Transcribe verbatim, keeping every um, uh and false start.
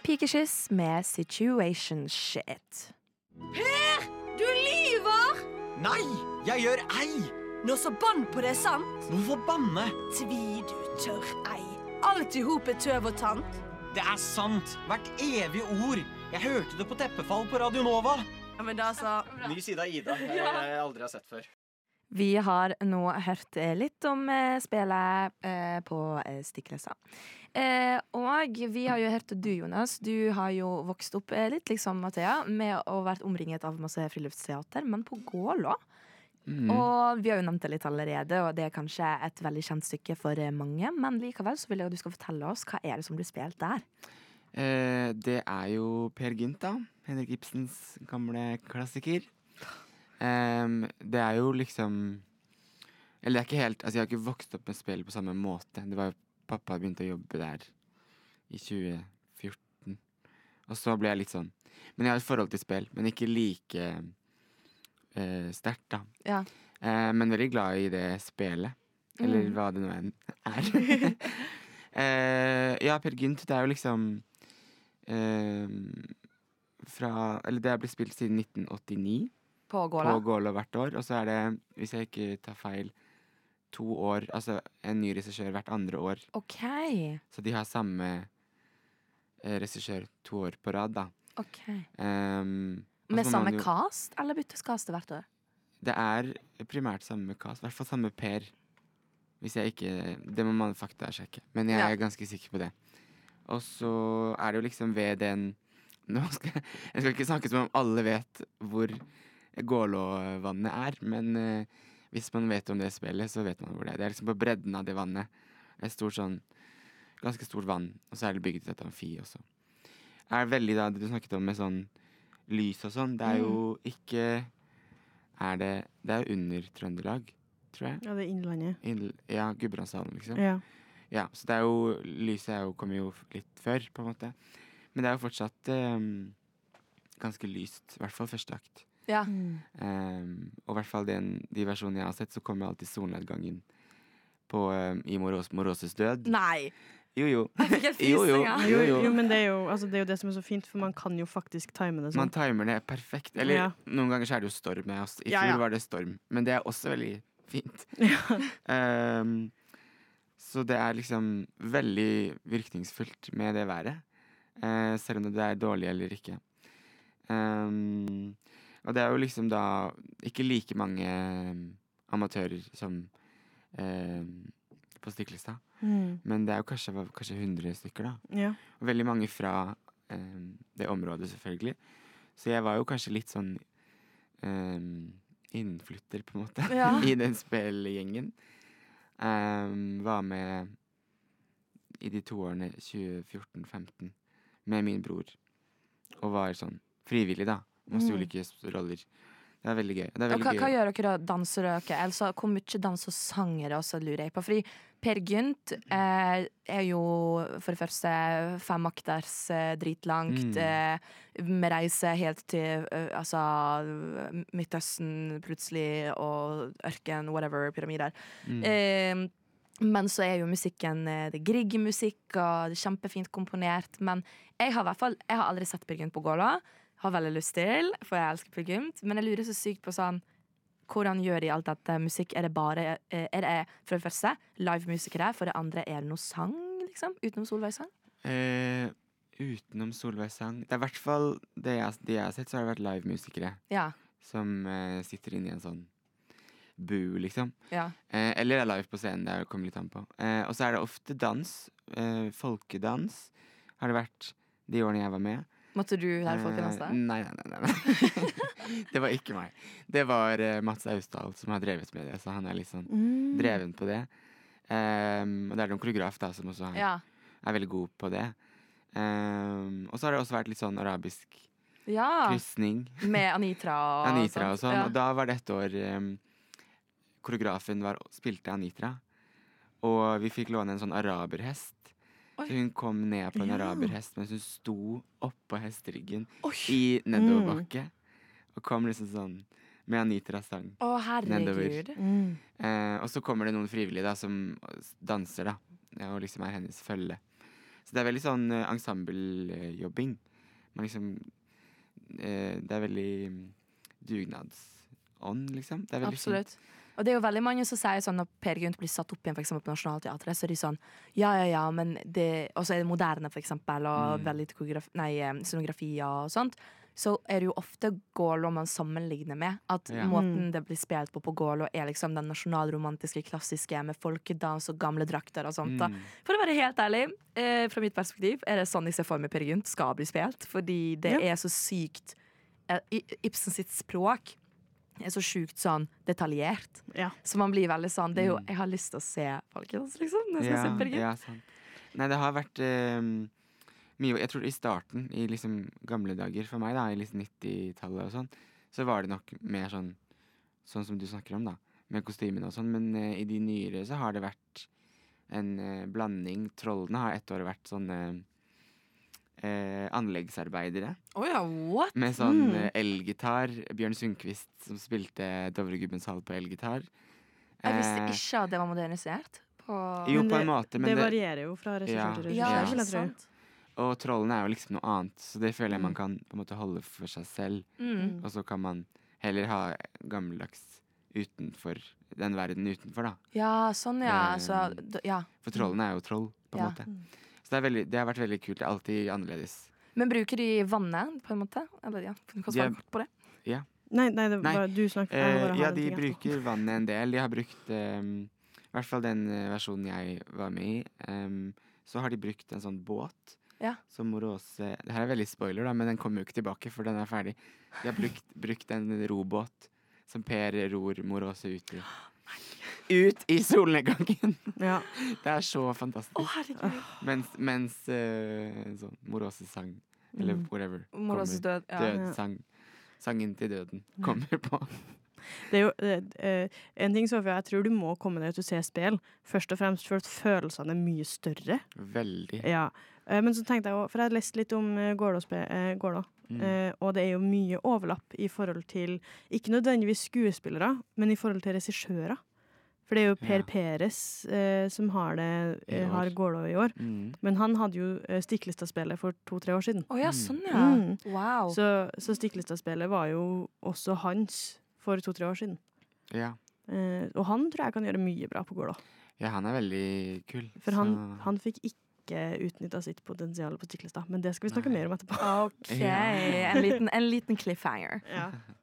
Pikekyss med Situation Shit. Per, du lyver! Nei, jeg gjør ei! Nå så bann på det, sant? Hvorfor banne? Tvi du tør ei. Alt i hop er tøv og tant. Det er sant, hvert evig ord. Jeg hørte det på teppefall på Radio Nova. Ja, men da så... Ny side av Ida, jeg, jeg aldri har sett før. Vi har nå hørt litt om eh, spillet eh, på eh, Stiklestad. Eh, og vi har jo hørt du, Jonas. Du har jo vokst opp eh, litt liksom Mathea, med å vært omringet av masse friluftsteater, men på Gålå. Mm. Og vi har jo nevnt det litt allerede, og det er kanskje et veldig kjent stykke for eh, mange. Men likevel så vil jeg at du skal fortelle oss hva er det som blir spilt der. Eh, det er jo Per Gynt, da. Henrik Ibsens gamle klassiker. Um, det er jo liksom Eller det er ikke helt Altså jeg har ikke vokst opp med spill på samme måte. Det var jo Pappa begynte å jobbe der i tjue fjorten. Og så ble jeg litt sånn Men jeg har et forhold til spill, men ikke like uh, sterkt da ja. uh, Men veldig glad i det spillet. Eller mm. hva det nå enn er. uh, Ja, Per Gynt, det er jo liksom uh, Fra Eller det har blitt spilt siden nitten åttini. På Gålå. På Gålå hvert år, og så er det, hvis jeg ikke tar feil, to år, altså en ny regissør hvert andre år. Ok. Så de har samme eh, regissør to år på rad, da. Ok. Um, med samme jo, cast, eller byttes castet hvert år? Det er primært samme cast, i hvert fall samme Per. Hvis jeg ikke, det må man fakta sjekke, men jeg ja. er ganske sikker på det. Og så er det jo liksom ved den, nå skal jeg, jeg skal ikke snakke som om alle vet hvor Gålåvannet er, men uh, hvis man vet om det spillet, så vet man hvor det er. Det er liksom på bredden av det vannet. Det er stort sånn, ganske stort vann, og så er det bygget et amfi også. Det er veldig da, det du snakket om med sånn lys og sånn, det er jo ikke, er det, det er jo under Trøndelag, tror jeg. Ja, det er Innlandet. Inn, ja, Gudbrandsdalen liksom. Ja. Ja, så det er jo, lyset er jo, kommer jo litt før, på en måte. Men det er jo fortsatt um, ganske lyst, i hvert fall første akt. Ja. Mm. Um, og i hvert fall den, de versjonene jeg har sett, så kommer alltid solnedgangen på, um, i Moros, Moroses død. Nei! Jo, jo. Jeg fikk en jo, jo, frysning, jo, jo. jo, men det er jo, altså, det er jo det som er så fint, for man kan jo faktisk time det sånn. Man timer det perfekt. Eller ja. noen ganger så er det jo storm. I fjor ja, ja. var det storm, men det er også veldig fint. Ja. um, så det er liksom veldig virkningsfullt med det været. Uh, selv om det er dårlig eller ikke. Um, Og det er jo liksom da ikke like mange um, amatører som um, på Stiklestad. Mm. Men det er jo kanskje, kanskje hundre stykker da. Ja. Og veldig mange fra um, det området selvfølgelig. Så jeg var jo kanskje litt sånn um, innflytter på en måte ja. i den spillgjengen. Um, var med i de to årene tjue fjorten femten med min bror. Og var sånn frivillig da. Masse mm. ulike roller. Det er veldig gøy. Det er veldig hva, gøy. hva gjør dere da? Danser dere? Altså, hvor mye dans og sanger også lurer jeg på? Fordi Per Gynt eh, er jo for det første femakters eh, dritlangt. Mm. Eh, med reise helt til eh, altså, Midtøsten plutselig, og ørken, whatever, pyramider. Mm. Eh, men så er jo musikken eh, det Grieg-musikk, og det er kjempefint komponert. Men jeg har i hvert fall Jeg har aldri sett Per Gynt på Gålå. Har veldig lyst til, for jeg elsker Per Gynt. Men jeg lurer så sykt på sånn hvordan gjør de alt dette musikk? Er det bare Er det for det første live-musikere? For det andre er det noe sang, liksom? Utenom Solveig-sang? Eh, utenom Solveig-sang Det er i hvert fall det jeg, det jeg har sett, så har det vært live-musikere. Ja. Som eh, sitter inne i en sånn bu, liksom. Ja. Eh, eller er live på scenen. Det kommer litt an på. Eh, og så er det ofte dans. Eh, folkedans har det vært de årene jeg var med. Måtte du lære folkedans da? Uh, nei, nei, nei, nei. Det var ikke meg. Det var uh, Mats Austdal som har drevet med det, så han er litt sånn mm. dreven på det. Um, og det er noen koreograf da, som også er, ja. er veldig god på det. Um, og så har det også vært litt sånn arabisk ja. krysning. Med Anitra og Anitra og sånn. Ja. Og da var det et år um, koreografen var, spilte Anitra, og vi fikk låne en sånn araberhest. Så hun kom ned på en ja. araberhest mens hun sto oppå hesteryggen Oi. I nedoverbakke. Mm. Og kom liksom sånn med Anitra sang Å, herregud. Mm. Eh, og så kommer det noen frivillige da som danser da, og liksom er hennes følge. Så det er veldig sånn uh, ensemblejobbing. Man liksom uh, Det er veldig um, dugnadsånd, liksom. Det er veldig Absolutt. fint. Og det er jo veldig mange som sier sånn når Per Gynt blir satt opp igjen for eksempel på Nationaltheatret, så er de sånn ja, ja, ja, men det Og så er det moderne, for eksempel, og Mm. veldig koreografi, nei, eh, scenografier og sånt. Så er det jo ofte Gålå man sammenligner med. At Ja. måten det blir spilt på på Gålå, er liksom den nasjonalromantiske, klassiske med folkedans og gamle drakter og sånt. da. Mm. For å være helt ærlig, eh, fra mitt perspektiv, er det sånn jeg ser for meg Per Gynt skal bli spilt. Fordi det Ja. er så sykt eh, I- Ibsen sitt språk er så sjukt sånn detaljert. Ja. Så man blir veldig sånn det er jo, Mm. Jeg har lyst til å se folkedans, liksom. Når jeg skal Ja, se Per Gynt. ja, sant. Nei, det har vært eh, mye Jeg tror i starten, i liksom gamle dager for meg, da, i liksom nittitallet og sånn, så var det nok mer sånn Sånn som du snakker om, da, med kostymene og sånn. Men eh, i de nyere så har det vært en eh, blanding. Trollene har ett år vært sånne eh, anleggsarbeidere. Å ja, what? Med sånn Mm. eh, elgitar. Bjørn Sundquist som spilte Dovregubbens hall på elgitar. Jeg visste Eh, ikke at det var modernisert. På Jo, Men på det- en måte, men det det, varierer jo fra regissør Ja. til regissør. ja, Ja. vil ikke jeg tro. sant? og trollene er jo liksom noe annet, så det føler jeg man Mm. kan på en måte holde for seg selv. Mm. Og så kan man heller ha gammeldags utenfor den verden utenfor, da. Ja, sånn, ja. Eh, Så, d- ja. For trollene er jo troll, på en Ja. måte. Så det, er veldig, det har vært veldig kult. Det er alltid annerledes. Men bruker de vannet, på en måte? Eller ja, du kan svare Ja. kort på det. Nei, nei, det Nei, var du snakket. jeg Eh, bare har ja, en de ting etterpå. bruker vannet en del. De har brukt eh, I hvert fall den eh, versjonen jeg var med i. em, så har de brukt en sånn båt. Ja. Som Morose Det her er veldig spoiler, da, men den kommer jo ikke tilbake, for den er ferdig. De har brukt, brukt en robåt som Per ror Morose ut i. Ut i solnedgangen! Ja. Det er så fantastisk. Å, herregud. Mens, mens eh, sånn Morose sang, eller Mm. whatever, Moroses kommer. død. Ja. Død Ja. sang. Sangen til døden kommer på. Det er jo det, eh, en ting, Sofia, jeg tror du må komme deg ut og se spill. Først og fremst for at følelsene er mye større. Veldig. Ja. Eh, men så tenkte jeg også, for jeg har lest litt om eh, Gålå, spe- eh, Gålå. Mm. Eh, og det er jo mye overlapp i forhold til ikke nødvendigvis skuespillere, men i forhold til regissører. For det er jo Per Ja. Peres eh, som har, det, I eh, år. har Gålå i år. Mm. Men han hadde jo eh, Stiklestad-spillet for to-tre år siden. Å ja, Mm. sånn, ja. Mm. Wow. Så, så Stiklestad-spillet var jo også hans for to-tre år siden. Ja. Eh, og han tror jeg kan gjøre mye bra på Gålå. ja, han er veldig kul. For han, så- han fikk ikke utnytta sitt potensial på Stiklestad. Men det skal vi snakke Nei. mer om etterpå. OK. Ja. En liten, en liten cliffhanger. Ja.